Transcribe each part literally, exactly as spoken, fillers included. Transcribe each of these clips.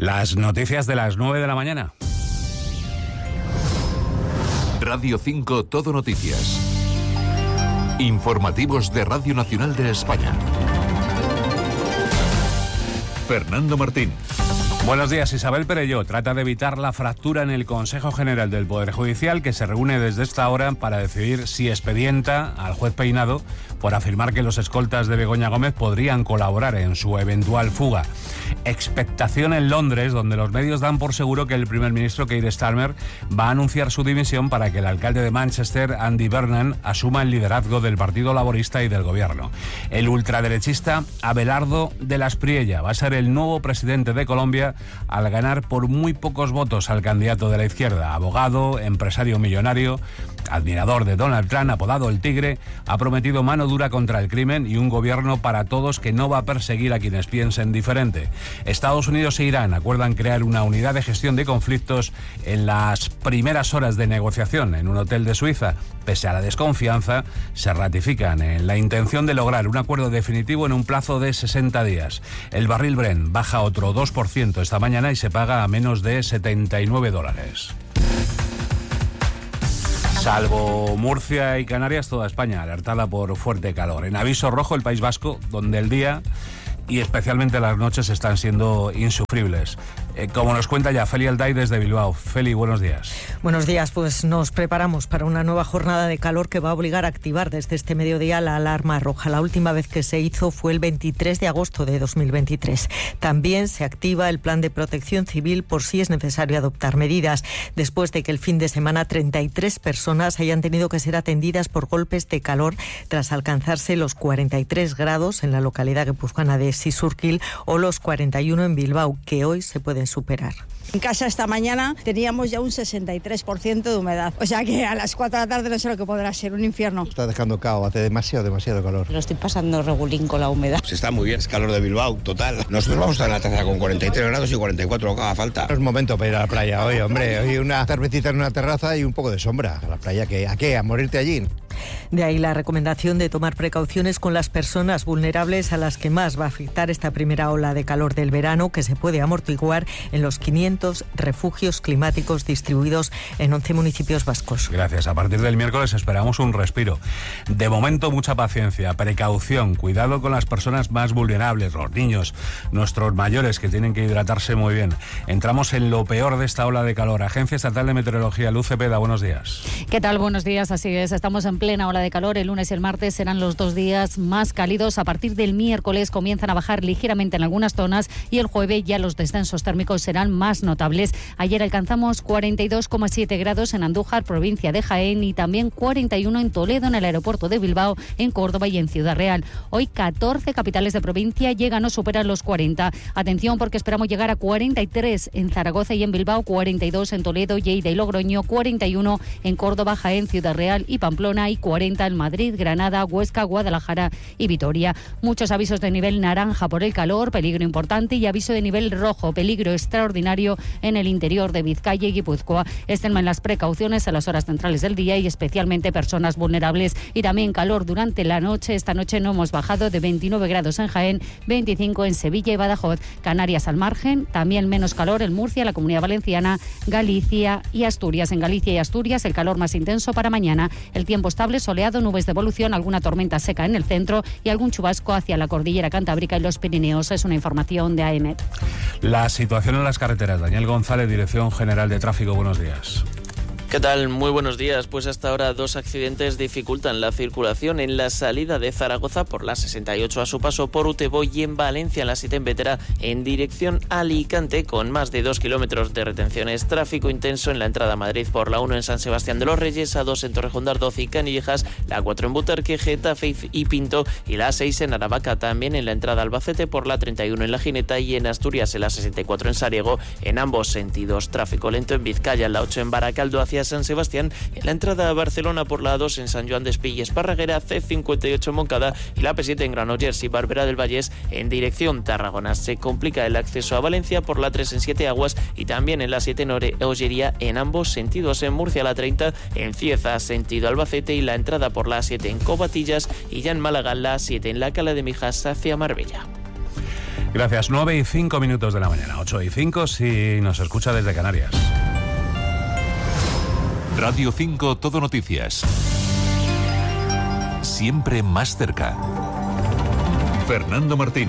Las noticias de las nueve de la mañana. Radio cinco Todo Noticias. Informativos de Radio Nacional de España. Fernando Martín. Buenos días. Isabel Perelló trata de evitar la fractura en el Consejo General del Poder Judicial, que se reúne desde esta hora para decidir si expedienta al juez Peinado por afirmar que los escoltas de Begoña Gómez podrían colaborar en su eventual fuga. Expectación en Londres, donde los medios dan por seguro que el primer ministro Keir Starmer va a anunciar su dimisión para que el alcalde de Manchester, Andy Burnham, asuma el liderazgo del Partido Laborista y del gobierno. El ultraderechista Abelardo de la Espriella va a ser el nuevo presidente de Colombia al ganar por muy pocos votos al candidato de la izquierda. Abogado, empresario millonario, admirador de Donald Trump, apodado el Tigre, ha prometido mano dura contra el crimen y un gobierno para todos que no va a perseguir a quienes piensen diferente. Estados Unidos e Irán acuerdan crear una unidad de gestión de conflictos en las primeras horas de negociación en un hotel de Suiza. Pese a la desconfianza, se ratifican en la intención de lograr un acuerdo definitivo en un plazo de sesenta días. El barril Brent baja otro dos por ciento esta mañana y se paga a menos de setenta y nueve dólares. Salvo Murcia y Canarias, toda España alertada por fuerte calor. En aviso rojo el País Vasco, donde el día y especialmente las noches están siendo insufribles. Eh, como nos cuenta ya Feli Alday desde Bilbao. Feli, buenos días. Buenos días, pues nos preparamos para una nueva jornada de calor que va a obligar a activar desde este mediodía la alarma roja. La última vez que se hizo fue el veintitrés de agosto de dos mil veintitrés. También se activa el plan de protección civil por si es necesario adoptar medidas, después de que el fin de semana treinta y tres personas hayan tenido que ser atendidas por golpes de calor tras alcanzarse los cuarenta y tres grados en la localidad guipuzcoana de Sisurquil o los cuarenta y uno en Bilbao, que hoy se pueden superar. En casa esta mañana teníamos ya un sesenta y tres por ciento de humedad, o sea que a las cuatro de la tarde no sé lo que podrá ser, un infierno. Está dejando cao, hace demasiado, demasiado calor. Lo estoy pasando regulín con la humedad. Pues está muy bien, es calor de Bilbao, total. Nosotros vamos a estar en la terraza con cuarenta y tres grados y cuarenta y cuatro lo que haga falta. No es momento para ir a la playa hoy, hombre. Hoy una cervecita en una terraza y un poco de sombra. A la playa, ¿qué? ¿A qué? ¿A morirte allí? De ahí la recomendación de tomar precauciones con las personas vulnerables a las que más va a afectar esta primera ola de calor del verano, que se puede amortiguar en los quinientos refugios climáticos distribuidos en once municipios vascos. Gracias. A partir del miércoles esperamos un respiro. De momento, mucha paciencia, precaución, cuidado con las personas más vulnerables, los niños, nuestros mayores que tienen que hidratarse muy bien. Entramos en lo peor de esta ola de calor. Agencia Estatal de Meteorología, Luz Cepeda, buenos días. ¿Qué tal? Buenos días, así es. Estamos en plena ola de calor. El lunes y el martes serán los dos días más cálidos. A partir del miércoles comienzan a bajar ligeramente en algunas zonas y el jueves ya los descensos térmicos serán más notables. Ayer alcanzamos cuarenta y dos coma siete grados en Andújar, provincia de Jaén, y también cuarenta y uno en Toledo, en el aeropuerto de Bilbao, en Córdoba y en Ciudad Real. Hoy catorce capitales de provincia llegan o superan los cuarenta. Atención, porque esperamos llegar a cuarenta y tres en Zaragoza y en Bilbao, cuarenta y dos en Toledo, Lleida y Logroño, cuarenta y uno en Córdoba, Jaén, Ciudad Real y Pamplona y cuarenta en Madrid, Granada, Huesca, Guadalajara y Vitoria. Muchos avisos de nivel naranja por el calor, peligro importante, y aviso de nivel rojo, peligro extraordinario en el interior de Vizcaya y Guipúzcoa. Extremen las precauciones a las horas centrales del día y especialmente personas vulnerables. Y también calor durante la noche. Esta noche no hemos bajado, de veintinueve grados en Jaén, veinticinco en Sevilla y Badajoz. Canarias al margen, también menos calor en Murcia, la Comunidad Valenciana, Galicia y Asturias. En Galicia y Asturias el calor más intenso para mañana. El tiempo estable, soleado, nubes de evolución, alguna tormenta seca en el centro y algún chubasco hacia la cordillera cantábrica y los Pirineos. Es una información de A E M E T. La situación en las carreteras. Daniel González, Dirección General de Tráfico, buenos días. ¿Qué tal? Muy buenos días. Pues hasta ahora dos accidentes dificultan la circulación en la salida de Zaragoza por la sesenta y ocho a su paso por Utebo y en Valencia en la siete en Bétera en dirección a Alicante, con más de dos kilómetros de retenciones. Tráfico intenso en la entrada a Madrid por la uno en San Sebastián de los Reyes, a dos en Torrejón de Ardoz y Canillejas, la cuatro en Butarque, Getafe y Pinto y la seis en Aravaca. También en la entrada a Albacete por la treinta y uno en La Gineta y en Asturias en la sesenta y cuatro en Sariego en ambos sentidos. Tráfico lento en Vizcaya en la ocho en Baracaldo hacia San Sebastián, en la entrada a Barcelona por la dos en San Joan de Espí y Esparraguera, C cincuenta y ocho en Moncada y la P siete en Granollers y Barberá del Vallés en dirección Tarragona. Se complica el acceso a Valencia por la tres en Siete Aguas y también en la siete en Ollería en ambos sentidos. En Murcia la treinta en Cieza sentido Albacete y la entrada por la siete en Covatillas y ya en Málaga la siete en la Cala de Mijas hacia Marbella. Gracias. nueve y cinco minutos de la mañana. ocho y cinco si nos escucha desde Canarias. Radio cinco Todo Noticias. Siempre más cerca. Fernando Martín.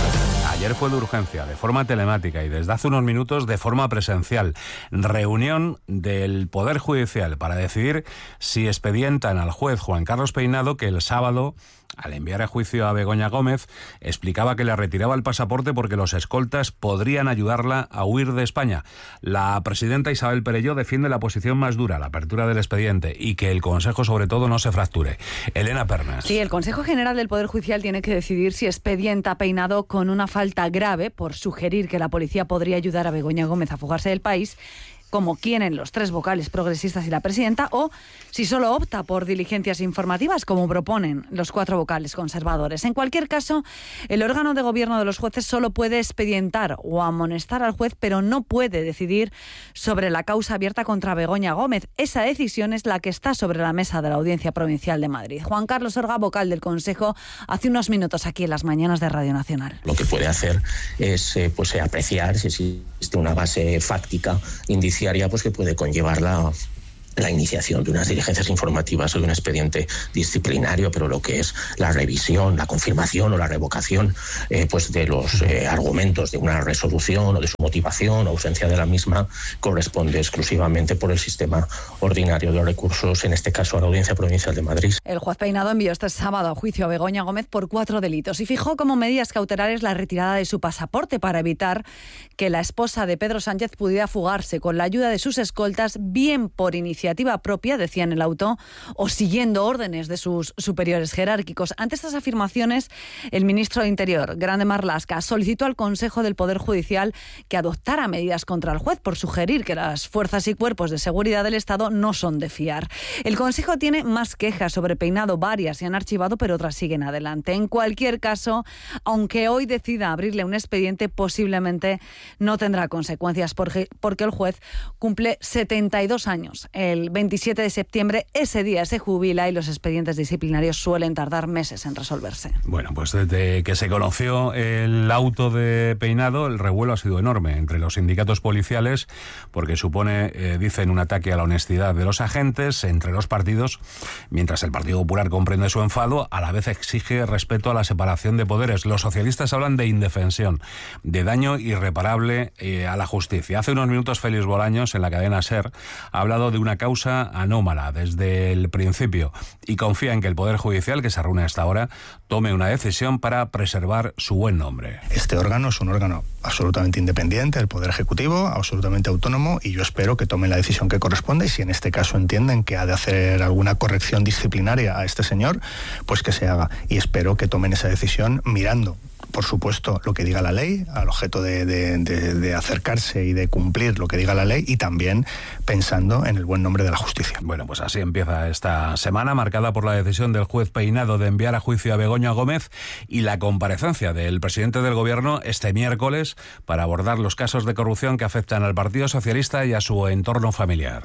Ayer fue de urgencia, de forma telemática, y desde hace unos minutos de forma presencial. Reunión del Poder Judicial para decidir si expedientan al juez Juan Carlos Peinado, que el sábado, al enviar a juicio a Begoña Gómez, explicaba que le retiraba el pasaporte porque los escoltas podrían ayudarla a huir de España. La presidenta Isabel Perelló defiende la posición más dura, la apertura del expediente, y que el Consejo, sobre todo, no se fracture. Elena Pernas. Sí, el Consejo General del Poder Judicial tiene que decidir si expedienta a Peinado con una falta grave por sugerir que la policía podría ayudar a Begoña Gómez a fugarse del país, como quieren los tres vocales progresistas y la presidenta, o si solo opta por diligencias informativas, como proponen los cuatro vocales conservadores. En cualquier caso, el órgano de gobierno de los jueces solo puede expedientar o amonestar al juez, pero no puede decidir sobre la causa abierta contra Begoña Gómez. Esa decisión es la que está sobre la mesa de la Audiencia Provincial de Madrid. Juan Carlos Orga, vocal del Consejo, hace unos minutos aquí en las mañanas de Radio Nacional. Lo que puede hacer es eh, pues, apreciar si existe una base fáctica, indiciaria, pues que puede conllevar la, la iniciación de unas diligencias informativas o de un expediente disciplinario, pero lo que es la revisión, la confirmación o la revocación eh, pues de los eh, argumentos de una resolución o de su motivación o ausencia de la misma corresponde exclusivamente por el sistema ordinario de los recursos, en este caso a la Audiencia Provincial de Madrid. El juez Peinado envió este sábado a juicio a Begoña Gómez por cuatro delitos y fijó como medidas cautelares la retirada de su pasaporte para evitar que la esposa de Pedro Sánchez pudiera fugarse con la ayuda de sus escoltas, bien por iniciativa propia, decía en el auto, o siguiendo órdenes de sus superiores jerárquicos. Ante estas afirmaciones, el ministro de Interior, Grande Marlaska, solicitó al Consejo del Poder Judicial que adoptara medidas contra el juez por sugerir que las fuerzas y cuerpos de seguridad del Estado no son de fiar. El Consejo tiene más quejas sobre Peinado, varias se han archivado, pero otras siguen adelante. En cualquier caso, aunque hoy decida abrirle un expediente, posiblemente no tendrá consecuencias porque, porque el juez cumple setenta y dos años. El veintisiete de septiembre, ese día se jubila y los expedientes disciplinarios suelen tardar meses en resolverse. Bueno, pues desde que se conoció el auto de Peinado, el revuelo ha sido enorme entre los sindicatos policiales porque supone, eh, dicen, un ataque a la honestidad de los agentes, entre los partidos, mientras el Partido Popular comprende su enfado, a la vez exige respeto a la separación de poderes. Los socialistas hablan de indefensión, de daño irreparable eh, a la justicia. Hace unos minutos Félix Bolaños, en la cadena SER, ha hablado de una causa anómala desde el principio y confía en que el Poder Judicial, que se reúne hasta ahora, tome una decisión para preservar su buen nombre. Este órgano es un órgano absolutamente independiente del Poder Ejecutivo, absolutamente autónomo, y yo espero que tomen la decisión que corresponde, y si en este caso entienden que ha de hacer alguna corrección disciplinaria a este señor, pues que se haga. Y espero que tomen esa decisión mirando, por supuesto, lo que diga la ley, al objeto de, de, de, de acercarse y de cumplir lo que diga la ley, y también pensando en el buen nombre de la justicia. Bueno, pues así empieza esta semana, marcada por la decisión del juez Peinado de enviar a juicio a Begoña Gómez y la comparecencia del presidente del Gobierno este miércoles para abordar los casos de corrupción que afectan al Partido Socialista y a su entorno familiar.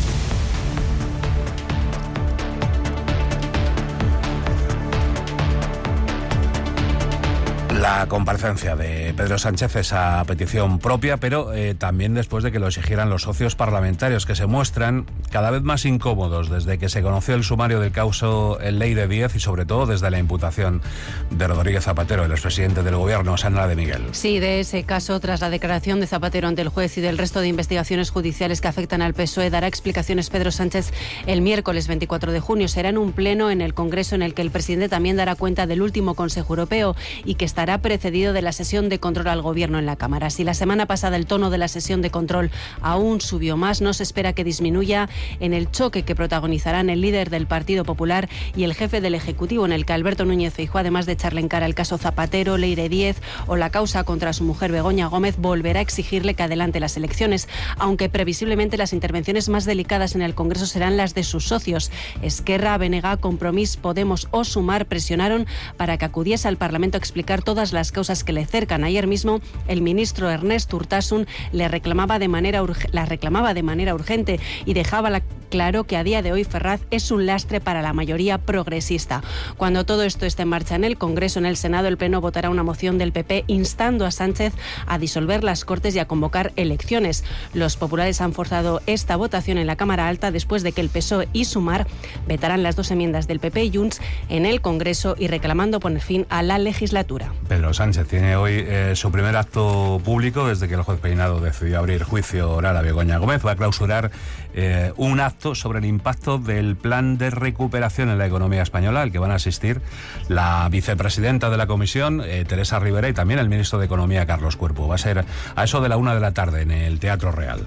La comparecencia de Pedro Sánchez es a petición propia, pero eh, también después de que lo exigieran los socios parlamentarios, que se muestran cada vez más incómodos desde que se conoció el sumario del caso en Ley de diez y sobre todo desde la imputación de Rodríguez Zapatero, el expresidente del Gobierno. Sandra de Miguel. Sí, de ese caso, tras la declaración de Zapatero ante el juez y del resto de investigaciones judiciales que afectan al P S O E, dará explicaciones Pedro Sánchez el miércoles veinticuatro de junio. Será en un pleno en el Congreso en el que el presidente también dará cuenta del último Consejo Europeo y que estará precedido de la sesión de control al Gobierno en la Cámara. Si la semana pasada el tono de la sesión de control aún subió más, no se espera que disminuya en el choque que protagonizarán el líder del Partido Popular y el jefe del Ejecutivo, en el que Alberto Núñez Feijóo, además de echarle en cara el caso Zapatero, Ley de diez o la causa contra su mujer Begoña Gómez, volverá a exigirle que adelante las elecciones, aunque previsiblemente las intervenciones más delicadas en el Congreso serán las de sus socios. Esquerra, B N G, Compromís, Podemos o Sumar presionaron para que acudiese al Parlamento a explicar todas las causas que le cercan. Ayer mismo el ministro Ernest Urtasun le reclamaba de manera urg- la reclamaba de manera urgente y dejaba la claro que a día de hoy Ferraz es un lastre para la mayoría progresista. Cuando todo esto esté en marcha en el Congreso, en el Senado, el Pleno votará una moción del P P instando a Sánchez a disolver las Cortes y a convocar elecciones. Los populares han forzado esta votación en la Cámara Alta después de que el P S O E y Sumar vetarán las dos enmiendas del P P y Junts en el Congreso y reclamando poner fin a la legislatura. Pedro Sánchez tiene hoy eh, su primer acto público desde que el juez Peinado decidió abrir juicio oral a Begoña Gómez. Va a clausurar eh, un acto sobre el impacto del plan de recuperación en la economía española, al que van a asistir la vicepresidenta de la Comisión, eh, Teresa Rivera, y también el ministro de Economía, Carlos Cuerpo. Va a ser a eso de la una de la tarde en el Teatro Real.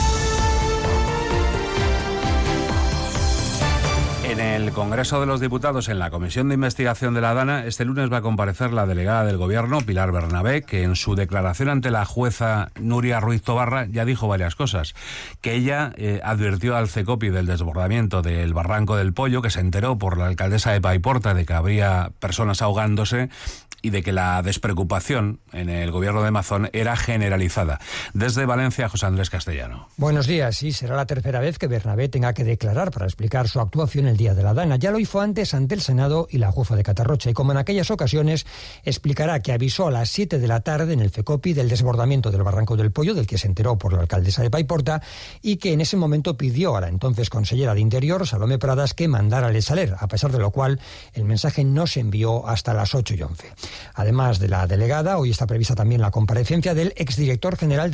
En el Congreso de los Diputados, en la Comisión de Investigación de la DANA, este lunes va a comparecer la delegada del Gobierno, Pilar Bernabé, que en su declaración ante la jueza Nuria Ruiz Tobarra ya dijo varias cosas. Que ella eh, advirtió al CECOPI del desbordamiento del Barranco del Pollo, que se enteró por la alcaldesa de Paiporta de que habría personas ahogándose y de que la despreocupación en el Gobierno de Mazón era generalizada. Desde Valencia, José Andrés Castellano. Buenos días. Sí, será la tercera vez que Bernabé tenga que declarar para explicar su actuación el día de la DANA. Ya lo hizo antes ante el Senado y la jueza de Catarrocha, y como en aquellas ocasiones, explicará que avisó a las siete de la tarde en el CECOPI del desbordamiento del Barranco del Pollo, del que se enteró por la alcaldesa de Paiporta, y que en ese momento pidió a la entonces consellera de Interior, Salomé Pradas, que mandara el Saler, a pesar de lo cual el mensaje no se envió hasta las ocho y once. Además de la delegada, hoy está prevista también la comparecencia del exdirector general de